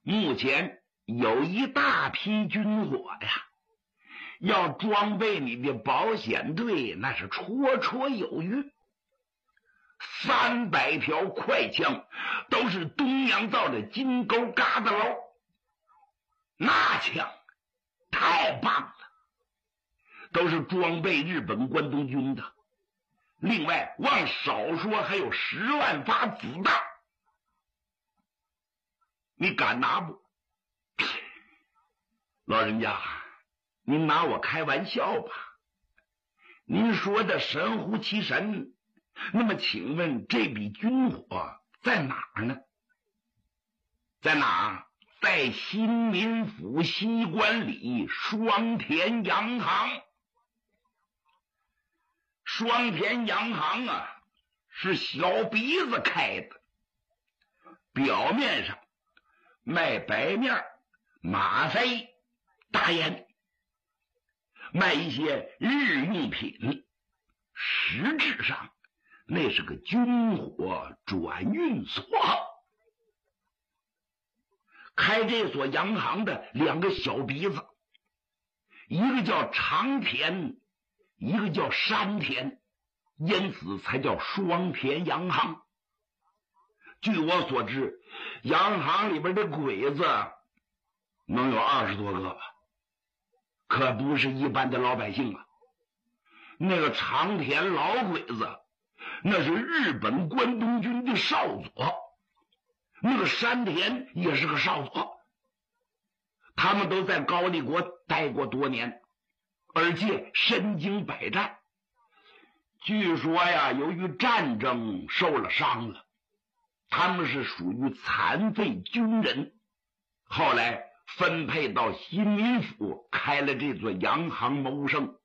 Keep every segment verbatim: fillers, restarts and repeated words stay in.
目前有一大批军火呀，要装备你的保险队那是绰绰有余。三百条快枪都是东洋造的金钩疙瘩牢，那枪太棒了，都是装备日本关东军的。另外往少说还有十万发子弹，你敢拿不？老人家，您拿我开玩笑吧？您说的神乎其神，那么请问这笔军火在哪儿呢？在哪儿？在新民府西关里双田洋行。双田洋行啊，是小鼻子开的，表面上卖白面、吗啡、大烟，卖一些日用品，实质上那是个军火转运所。开这所洋行的两个小鼻子，一个叫长田，一个叫山田，因此才叫双田洋行。据我所知，洋行里边的鬼子能有二十多个吧，可不是一般的老百姓啊。那个长田老鬼子那是日本关东军的少佐，那个山田也是个少佐，他们都在高丽国待过多年，而且身经百战。据说呀，由于战争受了伤了，他们是属于残废军人，后来分配到新民府开了这座洋行谋生。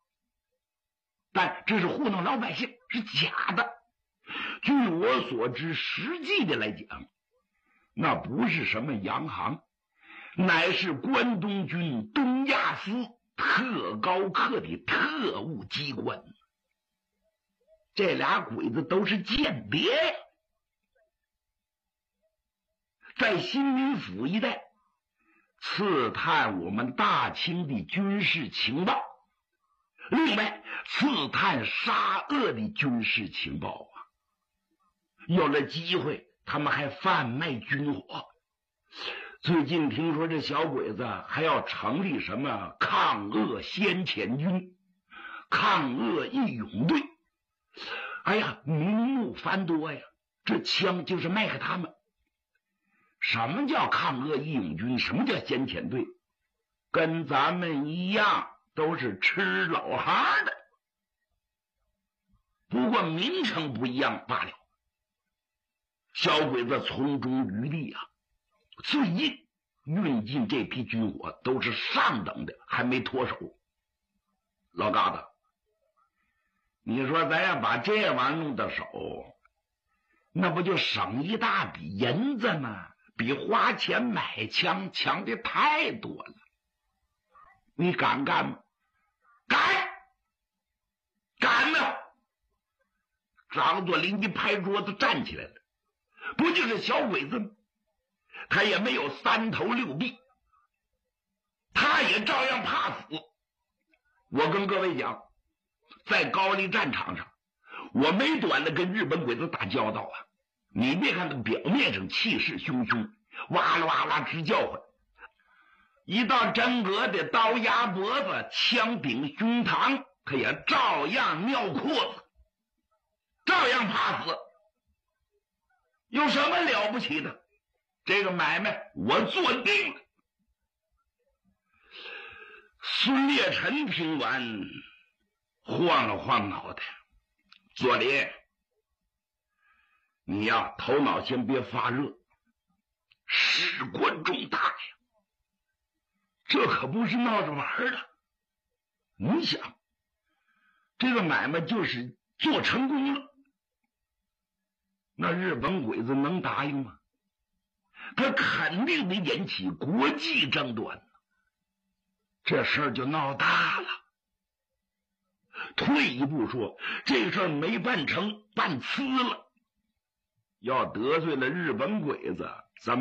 但这是糊弄老百姓，是假的。据我所知，实际的来讲，那不是什么洋行，乃是关东军东亚司特高课的特务机关。这俩鬼子都是间谍，在新民府一带刺探我们大清的军事情报，另外刺探沙俄的军事情报啊。有了机会他们还贩卖军火。最近听说这小鬼子还要成立什么抗俄先遣军、抗俄义勇队，哎呀，名目繁多呀，这枪就是卖给他们。什么叫抗俄义勇军？什么叫先遣队？跟咱们一样，都是吃老哈的，不过名称不一样罢了。小鬼子从中渔利啊，最近运进这批军火都是上等的，还没脱手。老疙瘩，你说咱要把这玩意儿弄到手，那不就省一大笔银子吗？比花钱买枪强的太多了。你敢干吗？敢！敢呢！张作霖一拍桌子站起来了，不就是小鬼子吗？他也没有三头六臂，他也照样怕死。我跟各位讲，在高丽战场上，我没短的跟日本鬼子打交道啊。你别看他表面上气势汹汹，哇啦哇啦直叫唤，一到真格的刀压脖子、枪顶胸膛，他也照样尿裤子，照样怕死。有什么了不起的？这个买卖我做定了。孙烈臣听完晃了晃脑袋，左林，你呀头脑先别发热，事关重大呀，这可不是闹着玩的。你想，这个买卖就是做成功了，那日本鬼子能答应吗？他肯定得引起国际争端，这事儿就闹大了。退一步说，这事儿没办成，办呲了，要得罪了日本鬼子，